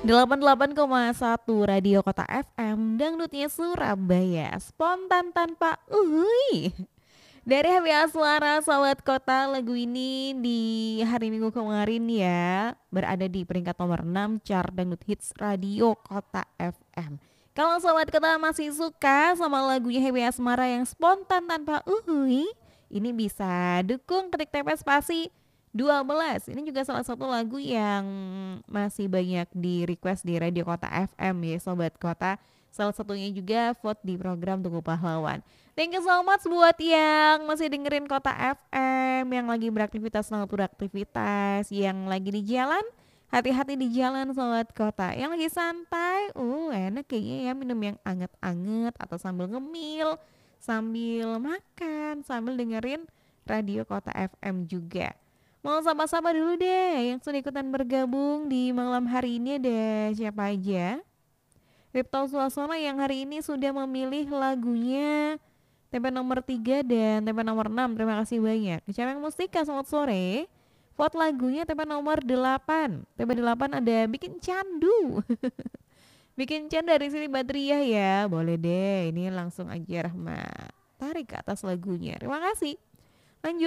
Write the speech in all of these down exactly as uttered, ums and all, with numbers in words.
delapan puluh delapan koma satu Radio Kota F M, dangdutnya Surabaya, spontan tanpa uhui. Dari H B A Suara Sobat Kota, lagu ini di hari Minggu kemarin ya berada di peringkat nomor enam chart dangdut hits Radio Kota F M. Kalau Sobat Kota masih suka sama lagunya H B A Asmara yang spontan tanpa uhui, ini bisa dukung ketik T P spasi dua belas. Ini juga salah satu lagu yang masih banyak di request di Radio Kota F M ya Sobat Kota. Salah satunya juga vote di program Tunggu Pahlawan. Thank you so much buat yang masih dengerin Kota F M, yang lagi beraktivitas selamat beraktivitas, yang lagi di jalan, hati-hati di jalan Sobat Kota. Yang lagi santai, uh enak kayaknya ya minum yang anget-anget atau sambil ngemil, sambil makan, sambil dengerin Radio Kota F M juga. Mau sapa-sapa dulu deh yang sudah ikutan bergabung di malam hari ini, ada siapa aja? Ripto Suasono yang hari ini sudah memilih lagunya T P nomor tiga dan T P nomor enam. Terima kasih banyak. Kecamang Mustika, selamat sore. Vote lagunya T P nomor delapan. T P delapan ada Bikin Candu. Bikin Candu dari sini Badriah ya. Boleh deh, ini langsung aja Rahma tarik ke atas lagunya. Terima kasih. Lanjut.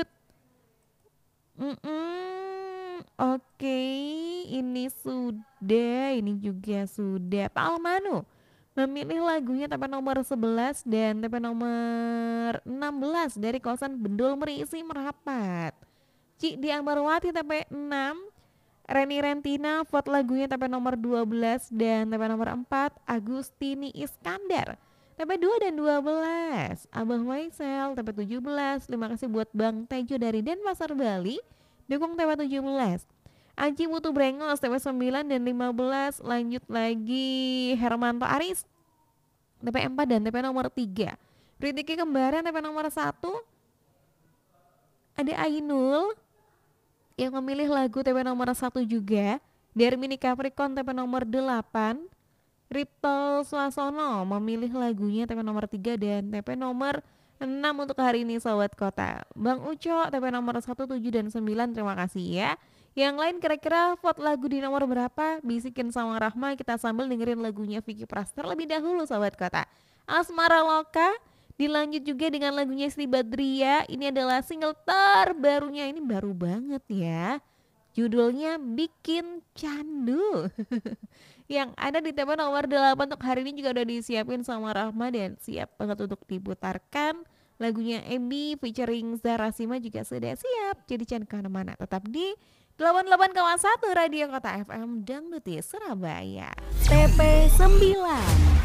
Mm-mm, Oke, ini sudah, ini juga sudah. Pak Almano memilih lagunya T P nomor sebelas dan T P nomor enam belas dari kawasan Bendul Merisi Merapat. Cik di Ambarwati T P enam, Reni Rentina vote lagunya T P nomor dua belas dan T P nomor empat, Agustini Iskandar T P dua dan dua belas, Abah Maisel T P tujuh belas. Terima kasih buat Bang Tejo dari Denpasar Bali, dukung T P tujuh belas. Aji Mutu Brengos T P sembilan dan lima belas. Lanjut lagi Hermanto Aris T P empat dan T P nomor tiga. Pritiki Kembaran T P nomor satu. Ada Ainul yang memilih lagu T P nomor satu juga. Dermini Capricorn T P nomor delapan. Ripto Suasono memilih lagunya T P nomor tiga dan T P nomor enam untuk hari ini Sobat Kota. Bang Uco T P nomor satu, tujuh dan sembilan, terima kasih ya. Yang lain kira-kira vote lagu di nomor berapa? Bisikin sama Rahma, kita sambil dengerin lagunya Vicky Praster lebih dahulu Sobat Kota. Asmara Loka dilanjut juga dengan lagunya Sri Badria. Ini adalah single terbarunya, ini baru banget ya. Judulnya Bikin Candu. Yang ada di T P nomor delapan untuk hari ini juga udah disiapin sama Rahma dan siap banget untuk diputarkan. Lagunya Embi featuring Zara Sima juga sudah siap. Jadi jangan kemana-mana, tetap di delapan puluh delapan koma satu Radio Kota F M Dangdut Surabaya. T P sembilan.